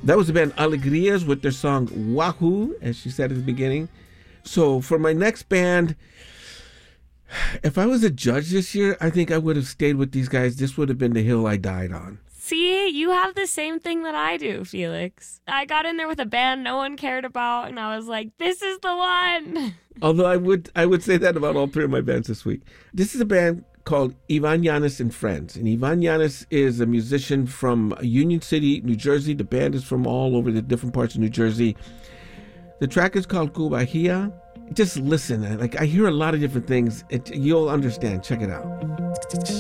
That was the band Alegrias with their song Wahoo, as she said at the beginning. So for my next band, if I was a judge this year, I think I would have stayed with these guys. This would have been the hill I died on. See, you have the same thing that I do, Felix. I got in there with a band no one cared about, and I was like, this is the one. Although I would say that about all three of my bands this week. This is a band called Ivan Yanis and Friends. And Ivan Yanis is a musician from Union City, New Jersey. The band is from all over the different parts of New Jersey. The track is called Cubajia. Just listen. I hear a lot of different things. You'll understand. Check it out.